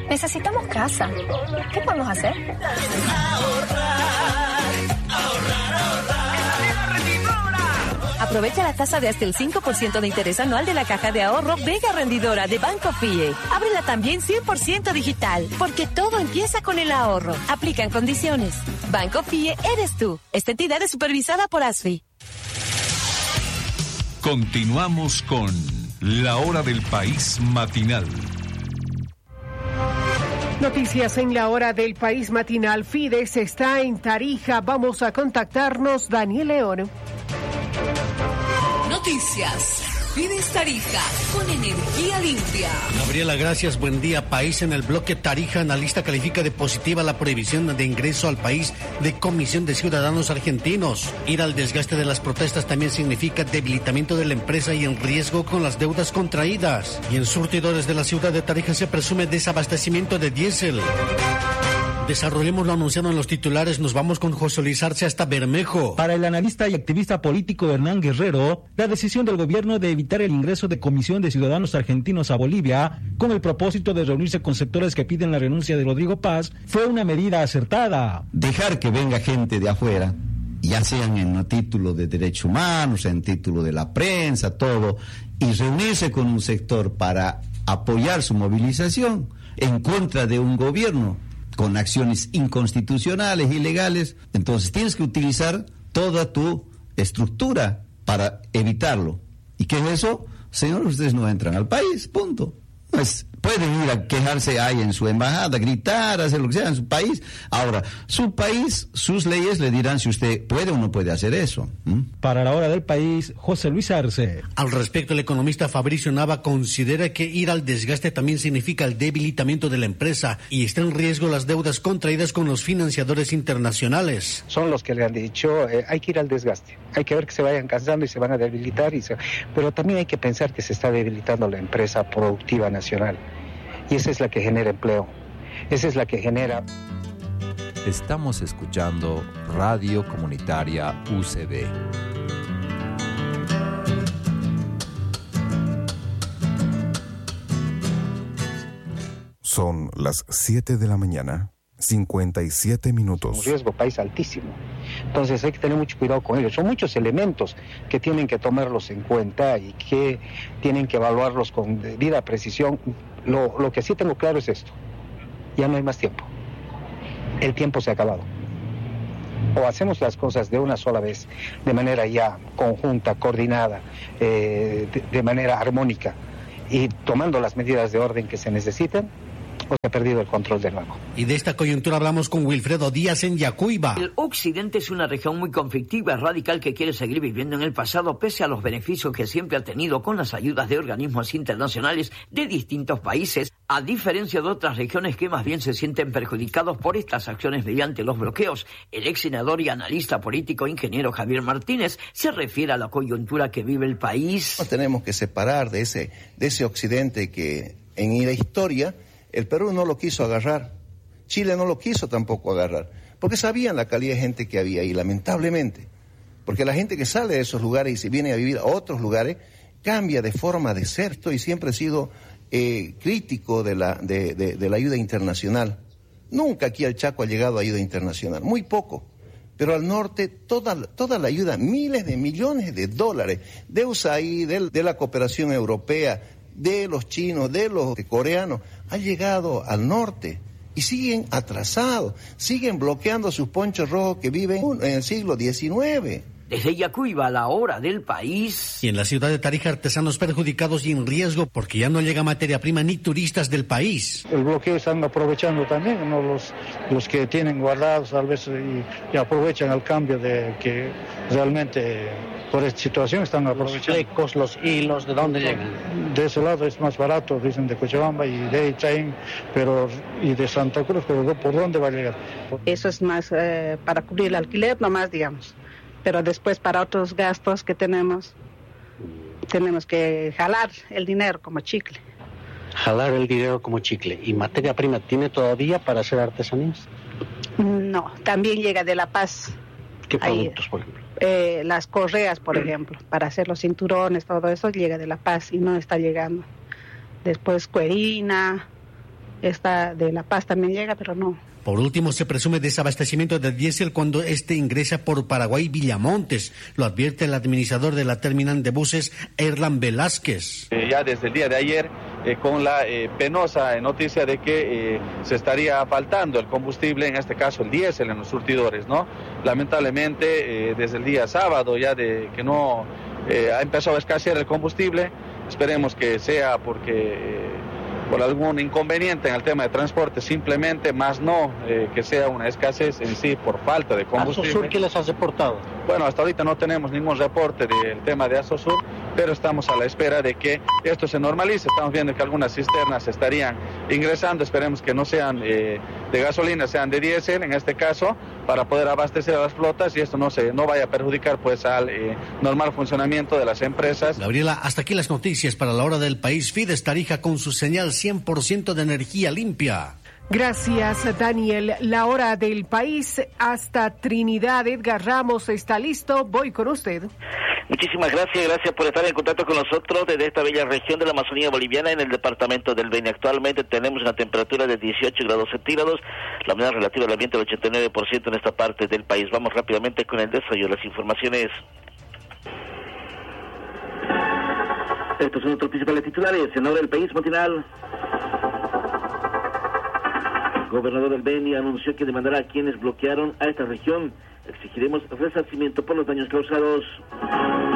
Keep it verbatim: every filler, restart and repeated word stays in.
Necesitamos casa. ¿Qué podemos hacer? Aprovecha la tasa de hasta el cinco por ciento de interés anual de la caja de ahorro Vega Rendidora de Banco Fie. Ábrela también cien por ciento digital, porque todo empieza con el ahorro. Aplican condiciones. Banco Fie eres tú. Esta entidad es supervisada por ASFI. Continuamos con La Hora del País Matinal. Noticias en La Hora del País Matinal. Fides está en Tarija. Vamos a contactarnos. Daniel León. Noticias. Fides Tarija, con energía limpia. Gabriela, gracias. Buen día. País en el bloque Tarija. Analista califica de positiva la prohibición de ingreso al país de Comisión de Ciudadanos Argentinos. Ir al desgaste de las protestas también significa debilitamiento de la empresa y en riesgo con las deudas contraídas. Y en surtidores de la ciudad de Tarija se presume desabastecimiento de diésel. Desarrollemos lo anunciado en los titulares. Nos vamos con José Luis Arce hasta Bermejo. Para el analista y activista político Hernán Guerrero, la decisión del gobierno de evitar el ingreso de Comisión de Ciudadanos Argentinos a Bolivia, con el propósito de reunirse con sectores que piden la renuncia de Rodrigo Paz, fue una medida acertada. Dejar que venga gente de afuera, ya sean en título de derechos humanos, en título de la prensa, todo, y reunirse con un sector para apoyar su movilización en contra de un gobierno con acciones inconstitucionales, ilegales, entonces tienes que utilizar toda tu estructura para evitarlo. ¿Y qué es eso? Señores, ustedes no entran al país, punto. Pues pueden ir a quejarse ahí en su embajada, gritar, hacer lo que sea en su país. Ahora, su país, sus leyes le dirán si usted puede o no puede hacer eso. ¿Mm? Para La Hora del País, José Luis Arce. Al respecto, el economista Fabricio Nava considera que ir al desgaste también significa el debilitamiento de la empresa y está en riesgo las deudas contraídas con los financiadores internacionales. Son los que le han dicho, eh, hay que ir al desgaste, hay que ver que se vayan cansando y se van a debilitar, y se... pero también hay que pensar que se está debilitando la empresa productiva nacional. Y esa es la que genera empleo, esa es la que genera... Estamos escuchando Radio Comunitaria U C B. Son las siete de la mañana, cincuenta y siete minutos. Un riesgo país altísimo. Entonces hay que tener mucho cuidado con ellos. Son muchos elementos que tienen que tomarlos en cuenta y que tienen que evaluarlos con debida precisión. Lo, lo que sí tengo claro es esto. Ya no hay más tiempo. El tiempo se ha acabado. O hacemos las cosas de una sola vez, de manera ya conjunta, coordinada, eh, de, de manera armónica, y tomando las medidas de orden que se necesitan, o se ha perdido el control del banco. Y de esta coyuntura hablamos con Wilfredo Díaz en Yacuiba. El occidente es una región muy conflictiva, radical, que quiere seguir viviendo en el pasado pese a los beneficios que siempre ha tenido con las ayudas de organismos internacionales de distintos países, a diferencia de otras regiones que más bien se sienten perjudicados por estas acciones mediante los bloqueos. El ex senador y analista político ingeniero Javier Martínez se refiere a la coyuntura que vive el país. Nos tenemos que separar de ese, de ese occidente que en la historia el Perú no lo quiso agarrar, Chile no lo quiso tampoco agarrar, porque sabían la calidad de gente que había ahí, lamentablemente. Porque la gente que sale de esos lugares y se viene a vivir a otros lugares, cambia de forma de ser. Estoy siempre he sido eh, crítico de la, de, de, de la ayuda internacional. Nunca aquí al Chaco ha llegado ayuda internacional, muy poco. Pero al norte, toda, toda la ayuda, miles de millones de dólares, de U S A I D, de, de la cooperación europea, de los chinos, de los coreanos, ha llegado al norte y siguen atrasados, siguen bloqueando sus ponchos rojos que viven en el siglo diecinueve. Desde Yacuiba, a La Hora del País. Y en la ciudad de Tarija, artesanos perjudicados y en riesgo porque ya no llega materia prima ni turistas del país. El bloqueo están aprovechando también, ¿no? los, los que tienen guardados tal vez y, y aprovechan el cambio de que realmente por esta situación están aprovechando. Los flecos, los hilos, ¿de dónde llegan? De ese lado es más barato, dicen de Cochabamba y de ahí traen, pero y de Santa Cruz, pero ¿por dónde va a llegar? Eso es más eh, para cubrir el alquiler nomás, digamos. Pero después para otros gastos que tenemos, tenemos que jalar el dinero como chicle. Jalar el dinero como chicle. ¿Y materia prima tiene todavía para hacer artesanías? No, también llega de La Paz. ¿Qué productos, Ahí, por ejemplo? Eh, las correas, por ejemplo, para hacer los cinturones, todo eso llega de La Paz y no está llegando. Después cuerina, esta de La Paz también llega, pero no. Por último, se presume desabastecimiento de diésel cuando este ingresa por Paraguay Villamontes. Lo advierte el administrador de la terminal de buses, Erlan Velázquez. Eh, ya desde el día de ayer, eh, con la eh, penosa noticia de que eh, se estaría faltando el combustible, en este caso el diésel en los surtidores, ¿no? Lamentablemente, eh, desde el día sábado, ya de que no eh, ha empezado a escasear el combustible, esperemos que sea porque... Eh, por algún inconveniente en el tema de transporte, simplemente, más no eh, que sea una escasez en sí por falta de combustible. ¿Asosur qué les has reportado? Bueno, hasta ahorita no tenemos ningún reporte del tema de Asosur, pero estamos a la espera de que esto se normalice. Estamos viendo que algunas cisternas estarían ingresando, esperemos que no sean eh, de gasolina, sean de diésel en este caso, para poder abastecer a las flotas y esto no se no vaya a perjudicar pues al eh, normal funcionamiento de las empresas. Gabriela, hasta aquí las noticias para la hora del país. Fides Tarija con su señal cien por ciento de energía limpia. Gracias, Daniel. La hora del país hasta Trinidad. Edgar Ramos está listo. Voy con usted. Muchísimas gracias, gracias por estar en contacto con nosotros desde esta bella región de la Amazonía boliviana en el departamento del Beni. Actualmente tenemos una temperatura de dieciocho grados centígrados, la humedad relativa del ambiente del ochenta y nueve por ciento en esta parte del país. Vamos rápidamente con el desarrollo de las informaciones. Estos son nuestros principales titulares en Hora del País matinal. El gobernador del Beni anunció que demandará a quienes bloquearon a esta región. Exigiremos resarcimiento por los daños causados.